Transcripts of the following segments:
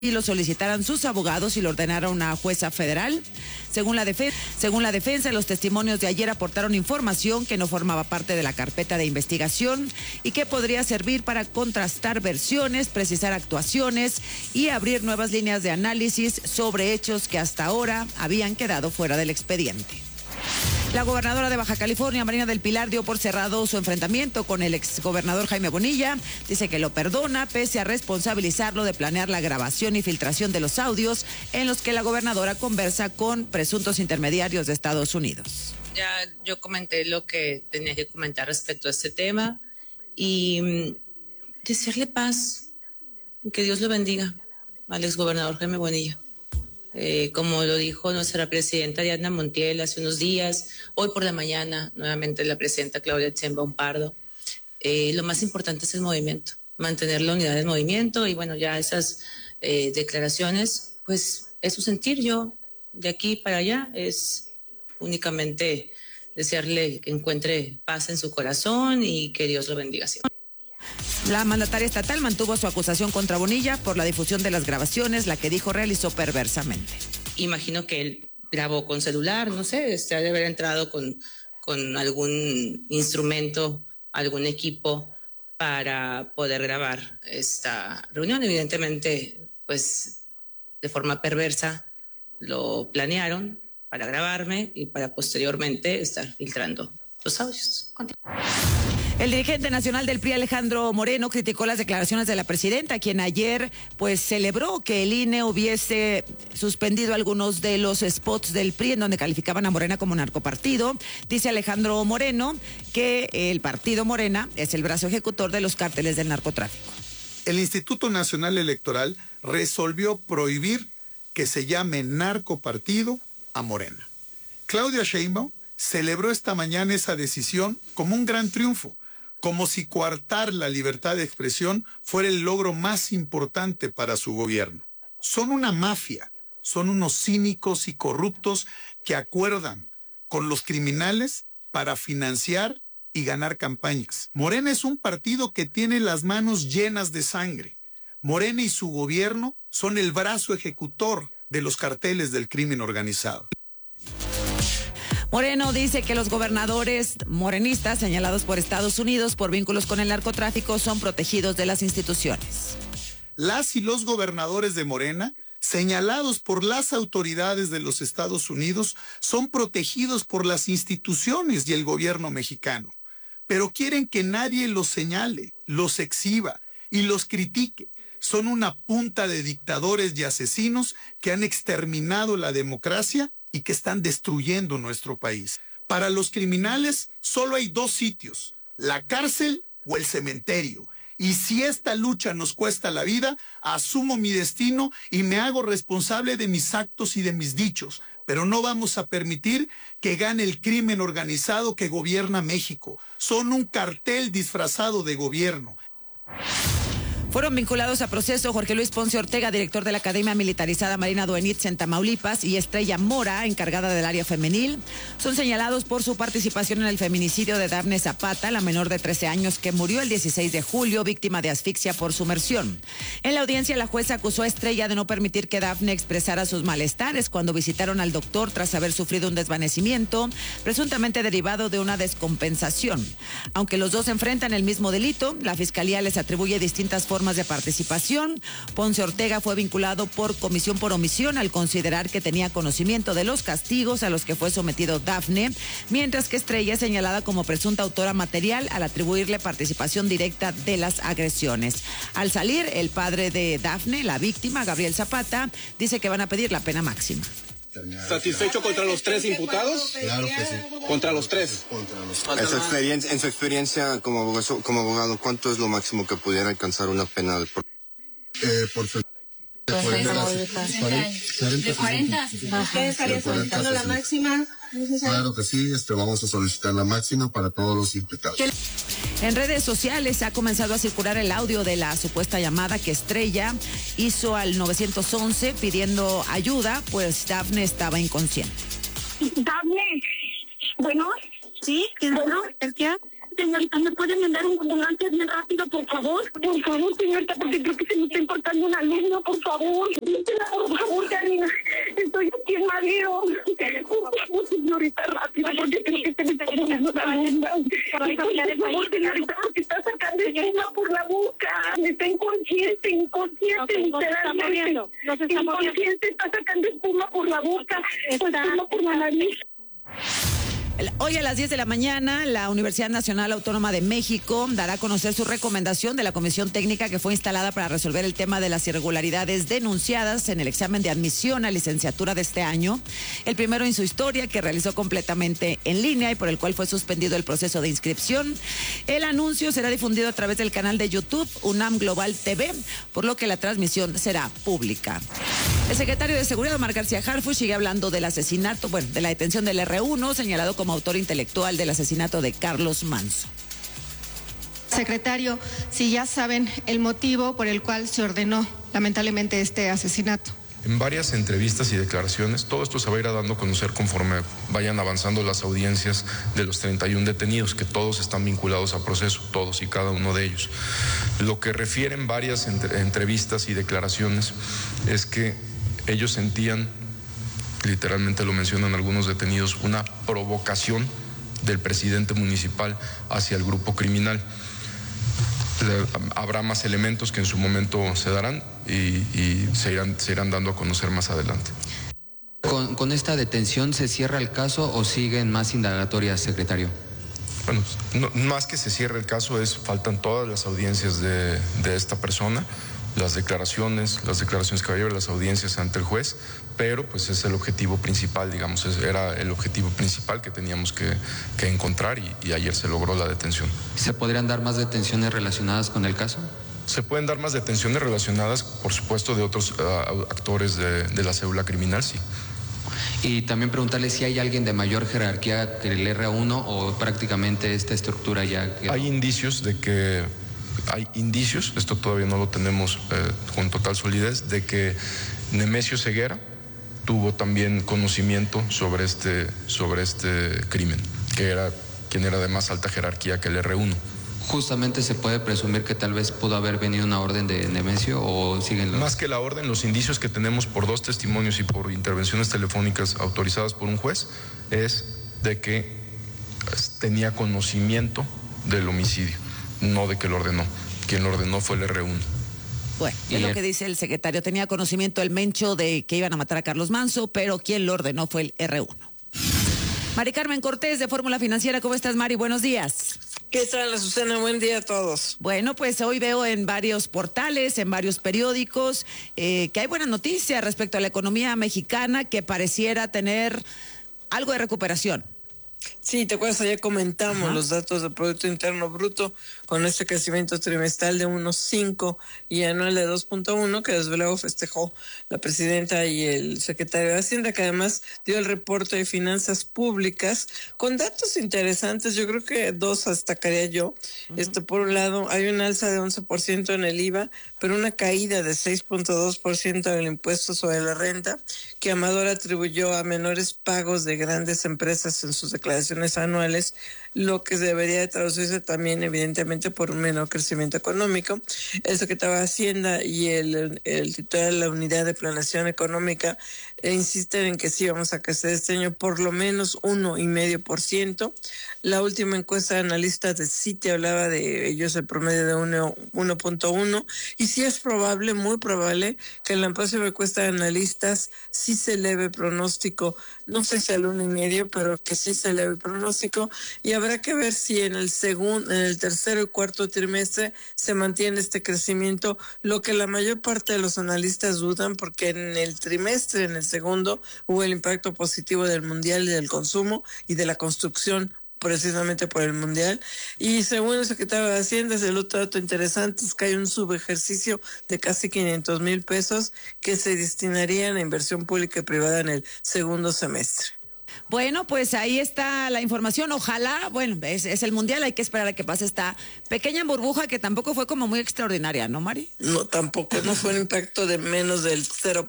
y lo solicitaran sus abogados y lo ordenara una jueza federal. Según la defensa, los testimonios de ayer aportaron información que no formaba parte de la carpeta de investigación y que podría servir para contrastar versiones, precisar actuaciones y abrir nuevas líneas de análisis sobre hechos que hasta ahora habían quedado fuera del expediente. La gobernadora de Baja California, Marina del Pilar, dio por cerrado su enfrentamiento con el exgobernador Jaime Bonilla. Dice que lo perdona pese a responsabilizarlo de planear la grabación y filtración de los audios en los que la gobernadora conversa con presuntos intermediarios de Estados Unidos. Ya yo comenté lo que tenía que comentar respecto a este tema y desearle paz, que Dios lo bendiga al exgobernador Jaime Bonilla. Como lo dijo nuestra presidenta Diana Montiel hace unos días, hoy por la mañana nuevamente la presidenta Claudia Sheinbaum Pardo, lo más importante es el movimiento, mantener la unidad del movimiento y bueno, ya esas declaraciones, pues es su sentir. Yo de aquí para allá es únicamente desearle que encuentre paz en su corazón y que Dios lo bendiga siempre. La mandataria estatal mantuvo su acusación contra Bonilla por la difusión de las grabaciones, la que dijo realizó perversamente. Imagino que él grabó con celular, no sé, ha de haber entrado con algún instrumento, algún equipo para poder grabar esta reunión. Evidentemente, pues de forma perversa lo planearon para grabarme y para posteriormente estar filtrando los audios. El dirigente nacional del PRI, Alejandro Moreno, criticó las declaraciones de la presidenta, quien ayer celebró que el INE hubiese suspendido algunos de los spots del PRI en donde calificaban a Morena como narcopartido. Dice Alejandro Moreno que el partido Morena es el brazo ejecutor de los cárteles del narcotráfico. El Instituto Nacional Electoral resolvió prohibir que se llame narcopartido a Morena. Claudia Sheinbaum celebró esta mañana esa decisión como un gran triunfo, como si coartar la libertad de expresión fuera el logro más importante para su gobierno. Son una mafia, son unos cínicos y corruptos que acuerdan con los criminales para financiar y ganar campañas. Morena es un partido que tiene las manos llenas de sangre. Morena y su gobierno son el brazo ejecutor de los carteles del crimen organizado. Moreno dice que los gobernadores morenistas señalados por Estados Unidos por vínculos con el narcotráfico son protegidos de las instituciones. Las y los gobernadores de Morena, señalados por las autoridades de los Estados Unidos, son protegidos por las instituciones y el gobierno mexicano. Pero quieren que nadie los señale, los exhiba y los critique. Son una punta de dictadores y asesinos que han exterminado la democracia y que están destruyendo nuestro país. Para los criminales solo hay dos sitios, la cárcel o el cementerio. Y si esta lucha nos cuesta la vida, asumo mi destino y me hago responsable de mis actos y de mis dichos. Pero no vamos a permitir que gane el crimen organizado que gobierna México. Son un cartel disfrazado de gobierno. Fueron vinculados a proceso Jorge Luis Ponce Ortega, director de la Academia Militarizada Marina Duenitz en Tamaulipas, y Estrella Mora, encargada del área femenil. Son señalados por su participación en el feminicidio de Dafne Zapata, la menor de 13 años que murió el 16 de julio, víctima de asfixia por sumersión. En la audiencia, la jueza acusó a Estrella de no permitir que Dafne expresara sus malestares cuando visitaron al doctor tras haber sufrido un desvanecimiento, presuntamente derivado de una descompensación. Aunque los dos enfrentan el mismo delito, la Fiscalía les atribuye distintas formas de participación. Ponce Ortega fue vinculado por comisión por omisión al considerar que tenía conocimiento de los castigos a los que fue sometido Dafne, mientras que Estrella es señalada como presunta autora material al atribuirle participación directa de las agresiones. Al salir, el padre de Dafne, la víctima, Gabriel Zapata, dice que van a pedir la pena máxima. ¿Satisfecho contra los tres imputados? Claro que sí. ¿Contra los tres? En su experiencia como abogado, ¿cuánto es lo máximo que pudiera alcanzar una pena de de 40? ¿Usted estaría solicitando la máxima? Claro que sí, vamos a solicitar la máxima para todos los imputados. En redes sociales ha comenzado a circular el audio de la supuesta llamada que Estrella hizo al 911 pidiendo ayuda, pues Dafne estaba inconsciente. Dafne, bueno, sí, bueno, Señorita, ¿me puede mandar un ambulancia bien rápido, por favor? Por favor, señorita, porque creo que se me está importando un alumno, por favor. Por favor, Karina. Estoy aquí en Madero. Por favor, señorita, rápido, porque creo que se me está importando un alumno. Por favor, señorita, porque está sacando espuma por la boca. Está inconsciente, literalmente. Inconsciente, está sacando espuma por la boca, espuma por la nariz. Hoy a las 10 de la mañana, la Universidad Nacional Autónoma de México dará a conocer su recomendación de la comisión técnica que fue instalada para resolver el tema de las irregularidades denunciadas en el examen de admisión a licenciatura de este año. El primero en su historia, que realizó completamente en línea y por el cual fue suspendido el proceso de inscripción. El anuncio será difundido a través del canal de YouTube UNAM Global TV, por lo que la transmisión será pública. El secretario de Seguridad, Omar García Harfuch, sigue hablando del asesinato, de la detención del R1, señalado como autor intelectual del asesinato de Carlos Manzo. Secretario, si ya saben el motivo por el cual se ordenó lamentablemente este asesinato. En varias entrevistas y declaraciones, todo esto se va a ir dando a conocer conforme vayan avanzando las audiencias de los 31 detenidos, que todos están vinculados a proceso, todos y cada uno de ellos. Lo que refieren varias entrevistas y declaraciones es que ellos sentían, literalmente lo mencionan algunos detenidos, una provocación del presidente municipal hacia el grupo criminal. Habrá más elementos que en su momento se darán y se irán dando a conocer más adelante. ¿Con esta detención se cierra el caso o siguen más indagatorias, secretario? Bueno, no, más que se cierre el caso, faltan todas las audiencias de esta persona, las declaraciones que va a llevar las audiencias ante el juez, pero pues es el objetivo principal, digamos, era el objetivo principal que teníamos que encontrar y ayer se logró la detención. ¿Se podrían dar más detenciones relacionadas con el caso? Se pueden dar más detenciones relacionadas, por supuesto, de otros actores de la célula criminal, sí. Y también preguntarle si hay alguien de mayor jerarquía que el R1 o prácticamente esta estructura ya quedó. Hay indicios, esto todavía no lo tenemos con total solidez, de que Nemesio Ceguera tuvo también conocimiento sobre este crimen, quien era de más alta jerarquía que el R1. Justamente se puede presumir que tal vez pudo haber venido una orden de Nemesio o siguen los... Más que la orden, los indicios que tenemos por 2 testimonios y por intervenciones telefónicas autorizadas por un juez es de que tenía conocimiento del homicidio, no de que lo ordenó. Quien lo ordenó fue el R1. Bueno, es lo que dice el secretario. Tenía conocimiento el Mencho de que iban a matar a Carlos Manzo, pero quien lo ordenó fue el R1. Mari Carmen Cortés, de Fórmula Financiera. ¿Cómo estás, Mari? Buenos días. ¿Qué tal, Azucena? Buen día a todos. Bueno, pues hoy veo en varios portales, en varios periódicos, que hay buenas noticias respecto a la economía mexicana, que pareciera tener algo de recuperación. Sí, te acuerdas, ayer comentamos los datos del Producto Interno Bruto con este crecimiento trimestral de 1.5 y anual de 2.1 que desde luego festejó la presidenta y el secretario de Hacienda, que además dio el reporte de finanzas públicas con datos interesantes. Yo creo que 2 destacaría yo. Por un lado, hay una alza de 11% en el IVA, pero una caída de 6.2% en el impuesto sobre la renta, que Amador atribuyó a menores pagos de grandes empresas en sus declaraciones anuales, lo que debería de traducirse también evidentemente por un menor crecimiento económico. El secretario de Hacienda y el titular de la Unidad de Planeación Económica insisten en que sí vamos a crecer este año por lo menos 1.5%. La última encuesta de analistas de Citi hablaba de ellos el promedio de 1.1, y sí es probable, muy probable, que en la próxima encuesta de analistas sí se eleve el pronóstico, no sé si al 1.5, pero que sí se eleve el pronóstico, y habrá que ver si en el tercero y cuarto trimestre se mantiene este crecimiento, lo que la mayor parte de los analistas dudan, porque en el trimestre, en el segundo, hubo el impacto positivo del mundial y del consumo y de la construcción, precisamente por el mundial. Y según el secretario de Hacienda, el otro dato interesante es que hay un subejercicio de casi 500,000 pesos que se destinarían a inversión pública y privada en el segundo semestre. Bueno, pues ahí está la información. Ojalá, bueno, es el mundial, hay que esperar a que pase esta pequeña burbuja que tampoco fue como muy extraordinaria, ¿no, Mari? No, tampoco, no fue un impacto de menos del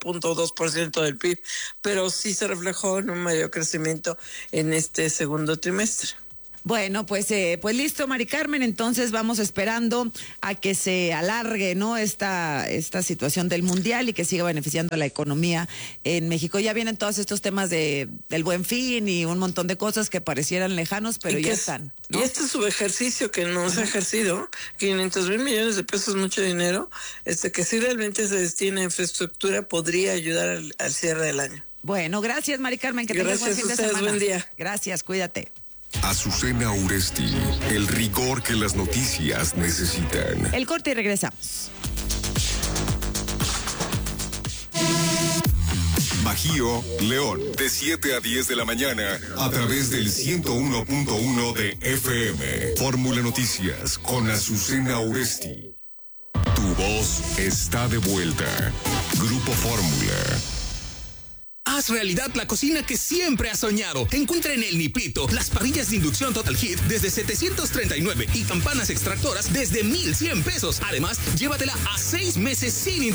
0.2% del PIB, pero sí se reflejó en un mayor crecimiento en este segundo trimestre. Bueno, pues listo, Mari Carmen, entonces vamos esperando a que se alargue, ¿no? Esta situación del Mundial y que siga beneficiando a la economía en México. Ya vienen todos estos temas del Buen Fin y un montón de cosas que parecieran lejanos, pero ya están, ¿no? Y este subejercicio que no se ha ejercido, 500,000 millones de pesos, mucho dinero, que si realmente se destina a infraestructura podría ayudar al cierre del año. Bueno, gracias, Mari Carmen, que tengas buen fin de semana. Buen día. Gracias, cuídate. Azucena Uresti, el rigor que las noticias necesitan. El corte y regresamos. Bajío, León, de 7 a 10 de la mañana, a través del 101.1 de FM. Fórmula Noticias con Azucena Uresti. Tu voz está de vuelta. Grupo Fórmula. Haz realidad la cocina que siempre has soñado. Encuentra en El Nipito las parrillas de inducción Total Heat desde 739 y campanas extractoras desde 1,100 pesos. Además, llévatela a 6 meses sin